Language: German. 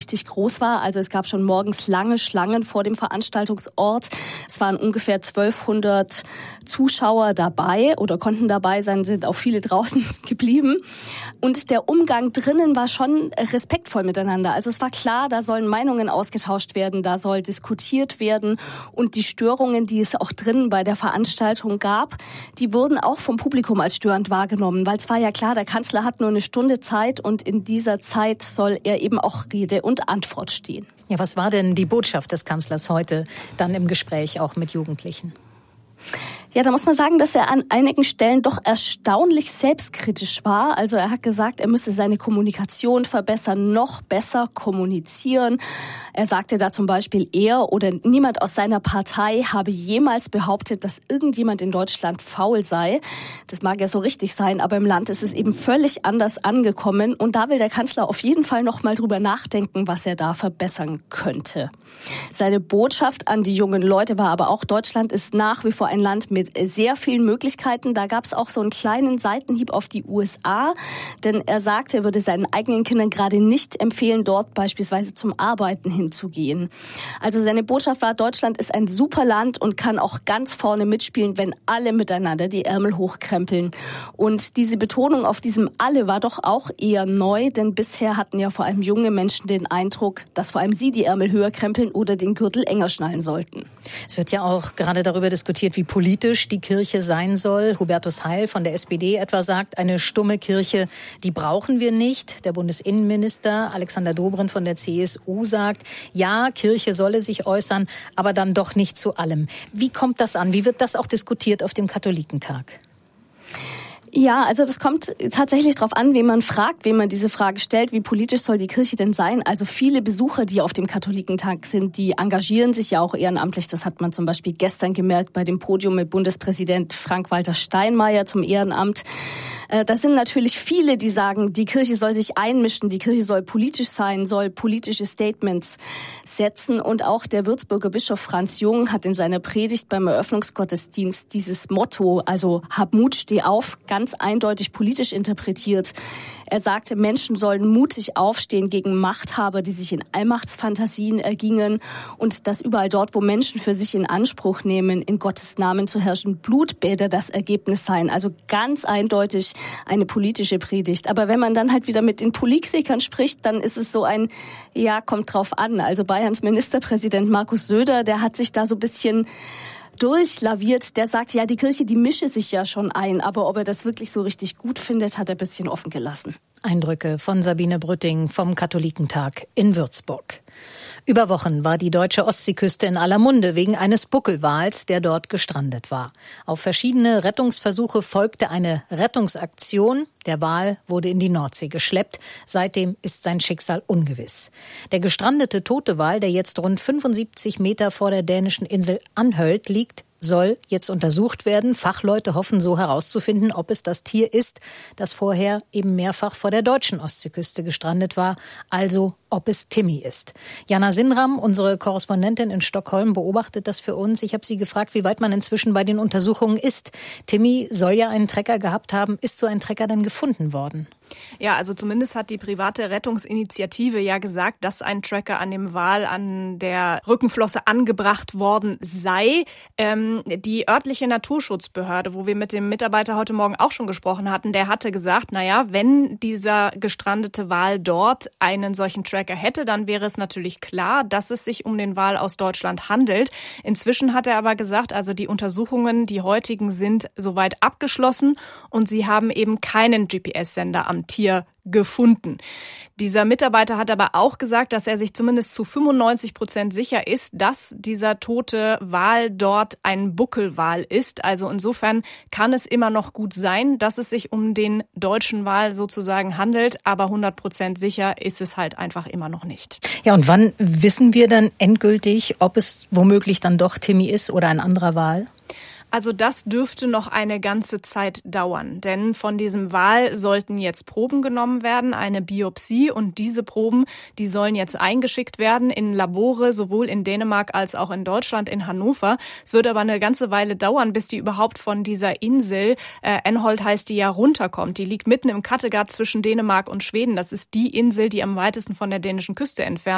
richtig groß war. Also es gab schon morgens lange Schlangen vor dem Veranstaltungsort. Es waren ungefähr 1200 Zuschauer dabei oder konnten dabei sein, sind auch viele draußen geblieben. Und der Umgang drinnen war schon respektvoll miteinander. Also es war klar, da sollen Meinungen ausgetauscht werden, da soll diskutiert werden. Und die Störungen, die es auch drinnen bei der Veranstaltung gab, die wurden auch vom Publikum als störend wahrgenommen. Weil es war ja klar, der Kanzler hat nur eine Stunde Zeit und in dieser Zeit soll er eben auch Rede und Antwort stehen. Ja, was war denn die Botschaft des Kanzlers heute dann im Gespräch auch mit Jugendlichen? Ja, da muss man sagen, dass er an einigen Stellen doch erstaunlich selbstkritisch war. Also er hat gesagt, er müsse seine Kommunikation verbessern, noch besser kommunizieren. Er sagte da zum Beispiel, er oder niemand aus seiner Partei habe jemals behauptet, dass irgendjemand in Deutschland faul sei. Das mag ja so richtig sein, aber im Land ist es eben völlig anders angekommen. Und da will der Kanzler auf jeden Fall noch mal drüber nachdenken, was er da verbessern könnte. Seine Botschaft an die jungen Leute war aber auch, Deutschland ist nach wie vor ein Land mit sehr vielen Möglichkeiten. Da gab es auch so einen kleinen Seitenhieb auf die USA, denn er sagte, er würde seinen eigenen Kindern gerade nicht empfehlen, dort beispielsweise zum Arbeiten hinzugehen. Also seine Botschaft war, Deutschland ist ein super Land und kann auch ganz vorne mitspielen, wenn alle miteinander die Ärmel hochkrempeln. Und diese Betonung auf diesem Alle war doch auch eher neu, denn bisher hatten ja vor allem junge Menschen den Eindruck, dass vor allem sie die Ärmel höher krempeln oder den Gürtel enger schnallen sollten. Es wird ja auch gerade darüber diskutiert, wie politisch die Kirche sein soll. Hubertus Heil von der SPD etwa sagt, eine stumme Kirche, die brauchen wir nicht. Der Bundesinnenminister Alexander Dobrindt von der CSU sagt, ja, Kirche solle sich äußern, aber dann doch nicht zu allem. Wie kommt das an? Wie wird das auch diskutiert auf dem Katholikentag? Ja, also das kommt tatsächlich drauf an, wen man fragt, wem man diese Frage stellt, wie politisch soll die Kirche denn sein? Also viele Besucher, die auf dem Katholikentag sind, die engagieren sich ja auch ehrenamtlich. Das hat man zum Beispiel gestern gemerkt bei dem Podium mit Bundespräsident Frank-Walter Steinmeier zum Ehrenamt. Da sind natürlich viele, die sagen, die Kirche soll sich einmischen, die Kirche soll politisch sein, soll politische Statements setzen. Und auch der Würzburger Bischof Franz Jung hat in seiner Predigt beim Eröffnungsgottesdienst dieses Motto, also hab Mut, steh auf, ganz eindeutig politisch interpretiert. Er sagte, Menschen sollen mutig aufstehen gegen Machthaber, die sich in Allmachtsfantasien ergingen und dass überall dort, wo Menschen für sich in Anspruch nehmen, in Gottes Namen zu herrschen, Blutbäder das Ergebnis seien. Also ganz eindeutig eine politische Predigt. Aber wenn man dann halt wieder mit den Politikern spricht, dann ist es so ein, ja, kommt drauf an. Also Bayerns Ministerpräsident Markus Söder, der hat sich da so ein bisschen durchlaviert, der sagt, ja, die Kirche, die mische sich ja schon ein, aber ob er das wirklich so richtig gut findet, hat er ein bisschen offen gelassen. Eindrücke von Sabine Brütting vom Katholikentag in Würzburg. Über Wochen war die deutsche Ostseeküste in aller Munde wegen eines Buckelwals, der dort gestrandet war. Auf verschiedene Rettungsversuche folgte eine Rettungsaktion. Der Wal wurde in die Nordsee geschleppt. Seitdem ist sein Schicksal ungewiss. Der gestrandete tote Wal, der jetzt rund 75 Meter vor der dänischen Insel Anholt liegt, soll jetzt untersucht werden. Fachleute hoffen so herauszufinden, ob es das Tier ist, das vorher eben mehrfach vor der deutschen Ostseeküste gestrandet war, also ob es Timmy ist. Jana Sinram, unsere Korrespondentin in Stockholm, beobachtet das für uns. Ich habe sie gefragt, wie weit man inzwischen bei den Untersuchungen ist. Timmy soll ja einen Trecker gehabt haben. Ist so ein Trecker denn gefunden worden? Ja, also zumindest hat die private Rettungsinitiative ja gesagt, dass ein Tracker an dem Wal an der Rückenflosse angebracht worden sei. Die örtliche Naturschutzbehörde, wo wir mit dem Mitarbeiter heute Morgen auch schon gesprochen hatten, der hatte gesagt, naja, wenn dieser gestrandete Wal dort einen solchen Tracker hätte, dann wäre es natürlich klar, dass es sich um den Wal aus Deutschland handelt. Inzwischen hat er aber gesagt, also die Untersuchungen, die heutigen, sind soweit abgeschlossen und sie haben eben keinen GPS-Sender am Tier gefunden. Dieser Mitarbeiter hat aber auch gesagt, dass er sich zumindest zu 95% sicher ist, dass dieser tote Wal dort ein Buckelwal ist. Also insofern kann es immer noch gut sein, dass es sich um den deutschen Wal sozusagen handelt, aber 100% sicher ist es halt einfach immer noch nicht. Ja, und wann wissen wir dann endgültig, ob es womöglich dann doch Timmy ist oder ein anderer Wal? Also das dürfte noch eine ganze Zeit dauern, denn von diesem Wal sollten jetzt Proben genommen werden, eine Biopsie, und diese Proben, die sollen jetzt eingeschickt werden in Labore, sowohl in Dänemark als auch in Deutschland, in Hannover. Es wird aber eine ganze Weile dauern, bis die überhaupt von dieser Insel, Anholt heißt die ja, runterkommt. Die liegt mitten im Kattegat zwischen Dänemark und Schweden. Das ist die Insel, die am weitesten von der dänischen Küste entfernt